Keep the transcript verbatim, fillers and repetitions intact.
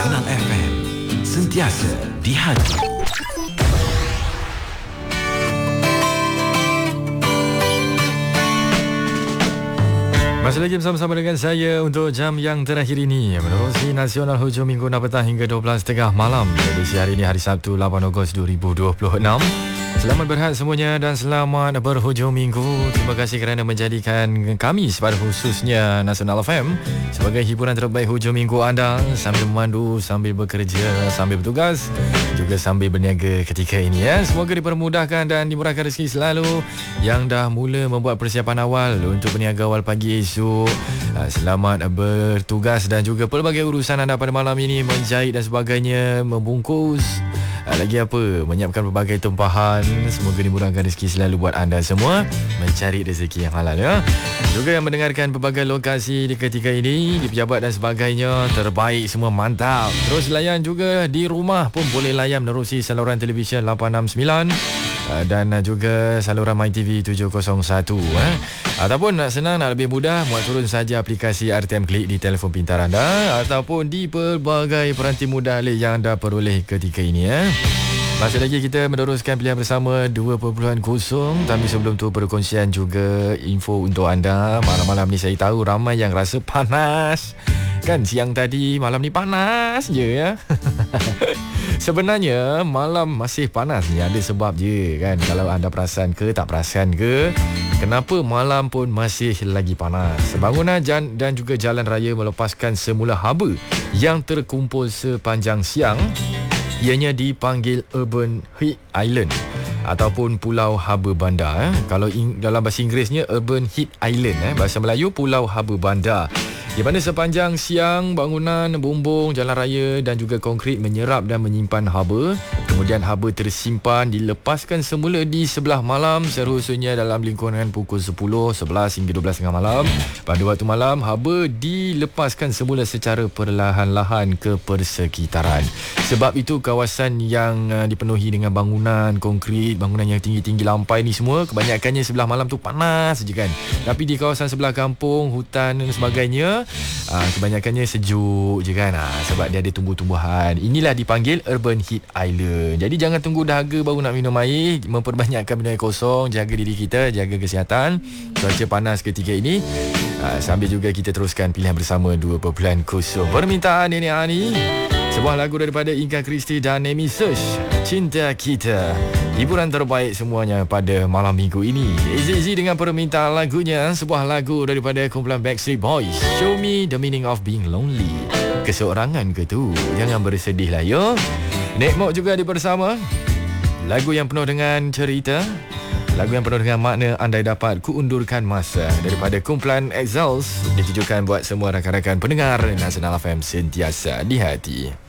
Nasional F M, sentiasa di hati. Masih lagi bersama-sama dengan saya untuk jam yang terakhir ini menerusi Nasional Hujung Minggu enam petang hingga dua belas tiga puluh malam. Edisi hari ini hari Sabtu lapan Ogos dua ribu dua puluh enam. Selamat berhad semuanya dan selamat berhujung minggu. Terima kasih kerana menjadikan kami sepada khususnya Nasional F M sebagai hiburan terbaik hujung minggu anda, sambil memandu, sambil bekerja, sambil bertugas, juga sambil berniaga ketika ini ya. Semoga dipermudahkan dan dimurahkan rezeki selalu. Yang dah mula membuat persiapan awal untuk berniaga awal pagi esok, selamat bertugas dan juga pelbagai urusan anda pada malam ini, menjahit dan sebagainya, membungkus, lagi apa, menyiapkan pelbagai tempahan. Semoga dimurahkan rezeki selalu buat anda semua, mencari rezeki yang halal ya. Juga yang mendengarkan pelbagai lokasi di ketika ini, di pejabat dan sebagainya, terbaik semua, mantap. Terus layan juga di rumah pun boleh layan menerusi saluran televisyen lapan enam sembilan dan juga saluran MyTV tujuh kosong satu eh. Ataupun nak senang, nak lebih mudah, muat turun saja aplikasi R T M Klik di telefon pintar anda ataupun di pelbagai peranti mudah yang anda peroleh ketika ini eh. Masih lagi kita meneruskan pilihan bersama dua perpuluhan kosong. Tapi sebelum tu perkongsian juga info untuk anda. Malam-malam ni saya tahu ramai yang rasa panas. Kan siang tadi, malam ni panas je ya. Sebenarnya malam masih panas ni ada sebab je kan. Kalau anda perasan ke tak perasan ke, kenapa malam pun masih lagi panas? Bangunan dan juga jalan raya melepaskan semula haba yang terkumpul sepanjang siang. Ianya dipanggil Urban Heat Island ataupun Pulau Haba Bandar eh. Kalau in, dalam bahasa Inggerisnya Urban Heat Island eh. Bahasa Melayu Pulau Haba Bandar, di mana sepanjang siang bangunan, bumbung, jalan raya dan juga konkrit menyerap dan menyimpan haba. Kemudian haba tersimpan, dilepaskan semula di sebelah malam, seharusnya dalam lingkungan pukul sepuluh, sebelas hingga dua belas tengah malam. Pada waktu malam, haba dilepaskan semula secara perlahan-lahan ke persekitaran. Sebab itu kawasan yang dipenuhi dengan bangunan konkrit, bangunan yang tinggi-tinggi lampai ni semua, kebanyakannya sebelah malam tu panas je kan. Tapi di kawasan sebelah kampung, hutan dan sebagainya, Aa, kebanyakannya sejuk je kan. Aa, sebab dia ada tumbuh-tumbuhan. Inilah dipanggil Urban Heat Island. Jadi jangan tunggu dahaga baru nak minum air. Memperbanyakkan minum air kosong. Jaga diri kita, jaga kesihatan. Cuaca panas ketika ini. Aa, sambil juga kita teruskan pilihan bersama dua perpuluhan kosong. Permintaan ini Ani, sebuah lagu daripada Inka Christie dan Amy Search, Cinta Kita. Hiburan terbaik semuanya pada malam minggu ini. Easy-easy dengan permintaan lagunya, sebuah lagu daripada kumpulan Backstreet Boys, Show Me The Meaning of Being Lonely. Keseorangan ke tu? Jangan bersedih lah yo. Nekmok juga dibersama. Lagu yang penuh dengan cerita, lagu yang penuh dengan makna, andai dapat kuundurkan masa, daripada kumpulan Exiles, ditujukan buat semua rakan-rakan pendengar Nasional F M sentiasa di hati.